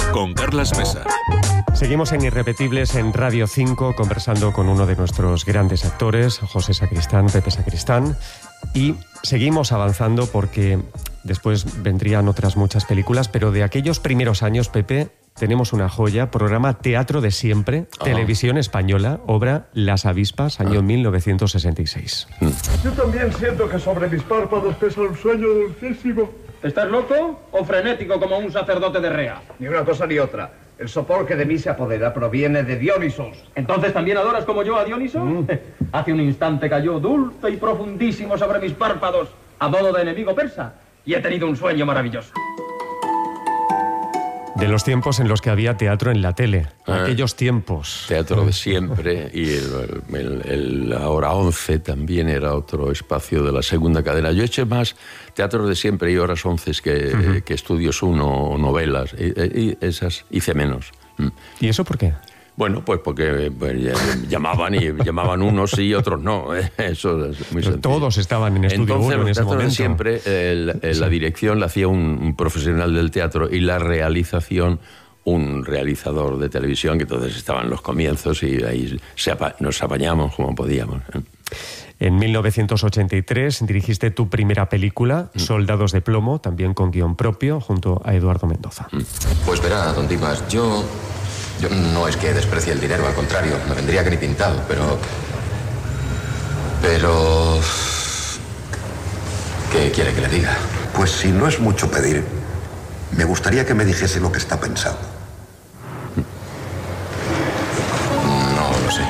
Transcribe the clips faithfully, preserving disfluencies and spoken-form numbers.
con Carlas Mesa. Seguimos en Irrepetibles en Radio cinco conversando con uno de nuestros grandes actores, José Sacristán, Pepe Sacristán, y seguimos avanzando porque después vendrían otras muchas películas, pero de aquellos primeros años, Pepe, tenemos una joya, programa Teatro de Siempre, oh. Televisión Española, obra Las Avispas, año oh. mil novecientos sesenta y seis. Yo también siento que sobre mis párpados pesa un sueño dulcísimo. ¿Estás loco o frenético como un sacerdote de Rea? Ni una cosa ni otra. El sopor que de mí se apodera proviene de Dionisos. ¿Entonces también adoras como yo a Dioniso? Mm. Hace un instante cayó dulce y profundísimo sobre mis párpados, a modo de enemigo persa, y he tenido un sueño maravilloso. De los tiempos en los que había teatro en la tele, ah, aquellos tiempos. Teatro de Siempre y el, el, el, la Hora once también era otro espacio de la segunda cadena. Yo eché más Teatro de Siempre y Horas once que, uh-huh. que Estudios uno o novelas, y, y esas hice menos. ¿Y eso por qué? Bueno, pues porque pues, llamaban y llamaban unos sí y otros no. Eso es muy sencillo. Todos estaban en Estudio Entonces, uno en ese momento. Siempre el, el, sí. La dirección la hacía un, un profesional del teatro y la realización un realizador de televisión, que entonces estaban en los comienzos y ahí se apa- nos apañamos como podíamos. En mil novecientos ochenta y tres dirigiste tu primera película, mm. Soldados de Plomo, también con guión propio, junto a Eduardo Mendoza. Mm. Pues verá, don Dimas, yo... Yo no es que desprecie el dinero, al contrario, me vendría que ni pintado, pero... Pero... ¿Qué quiere que le diga? Pues si no es mucho pedir, me gustaría que me dijese lo que está pensando. No lo sé.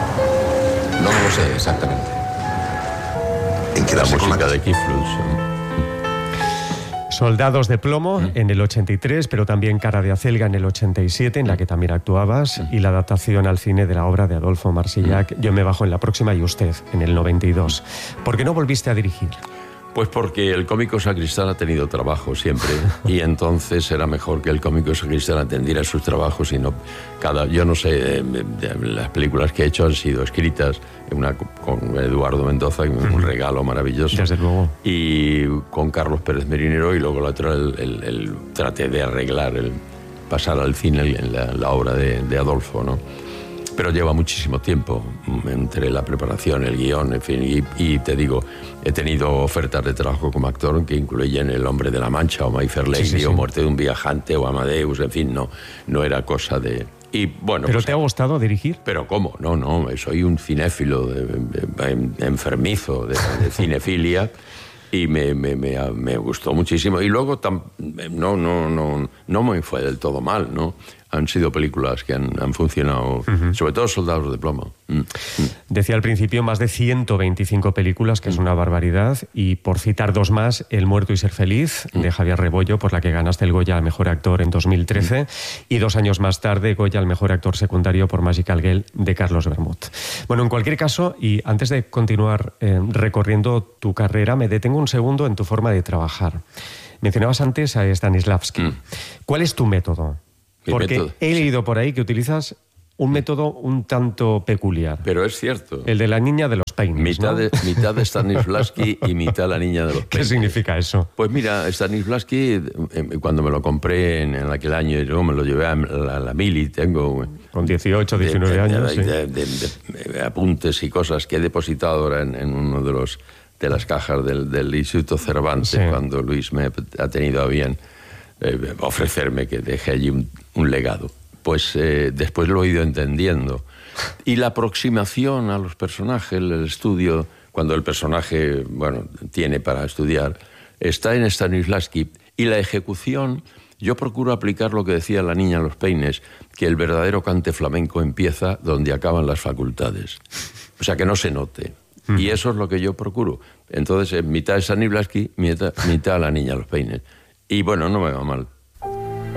No lo sé exactamente. ¿En qué la música de Keith Flux? Soldados de Plomo mm. en el ochenta y tres, pero también Cara de Acelga en el ochenta y siete, en la que también actuabas, mm. y la adaptación al cine de la obra de Adolfo Marsillac, mm. Yo me bajo en la próxima y usted, en el noventa y dos. ¿Por qué no volviste a dirigir? Pues porque el cómico Sacristán ha tenido trabajo siempre y entonces era mejor que el cómico Sacristán atendiera sus trabajos y no cada... Yo no sé, eh, las películas que he hecho han sido escritas, una con Eduardo Mendoza, un regalo maravilloso. Desde luego. Y con Carlos Pérez Merinero, y luego la otra, el, el, el traté de arreglar, el pasar al cine en la, la obra de, de Adolfo, ¿no? Pero lleva muchísimo tiempo entre la preparación, el guión, en fin, y, y te digo, he tenido ofertas de trabajo como actor que incluyen El Hombre de la Mancha, o My Fair Lady, sí, sí, sí. o Muerte de un Viajante, o Amadeus, en fin, no, no era cosa de... Y, bueno, ¿Pero pues, te ha gustado dirigir? Pero ¿cómo? No, no, soy un cinéfilo de, de, de, enfermizo de, de cinefilia. Y me, me, me, me gustó muchísimo. Y luego tam, no, no, no, no me fue del todo mal, ¿no? Han sido películas que han, han funcionado, uh-huh. sobre todo Soldados de Plomo. Mm. Mm. Decía al principio más de ciento veinticinco películas, que mm. es una barbaridad, y por citar dos más, El muerto y ser feliz, mm. de Javier Rebollo, por la que ganaste el Goya al mejor actor en dos mil trece, mm. y dos años más tarde, Goya al mejor actor secundario por Magical Girl, de Carlos Bermud. Bueno, en cualquier caso, y antes de continuar eh, recorriendo tu carrera, me detengo un segundo en tu forma de trabajar. Mencionabas antes a Stanislavski. Mm. ¿Cuál es tu método? Porque método? he leído por ahí que utilizas un método un tanto peculiar. Pero es cierto. El de la niña de los peines, mitad, ¿no? de, mitad de Stanislavski y mitad la niña de los peines. ¿Qué significa eso? Pues mira, Stanislavski, cuando me lo compré en, en aquel año, y luego me lo llevé a la, a la mili, tengo... Con dieciocho, diecinueve de, de, años, de, sí. de, de, de, de apuntes y cosas que he depositado ahora en, en uno de los de las cajas del, del Instituto Cervantes, sí. cuando Luis me ha tenido a bien eh, ofrecerme que deje allí un, un legado. Pues eh, después lo he ido entendiendo. Y la aproximación a los personajes, el estudio, cuando el personaje, bueno, tiene para estudiar, está en Stanislavski. Y la ejecución, yo procuro aplicar lo que decía la niña en los peines, que el verdadero cante flamenco empieza donde acaban las facultades. O sea, que no se note. Uh-huh. Y eso es lo que yo procuro. Entonces, mitad Stanislavski, mitad, mitad la niña en los peines. Y bueno, no me va mal.